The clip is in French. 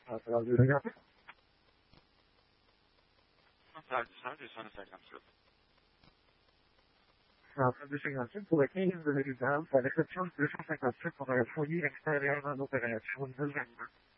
Ah, ça va, vous avez regardé? Ça, 257. Alors, 258 pour le 15 de résidence, à l'exception de 257 pour un foyer extérieur en opération 2022.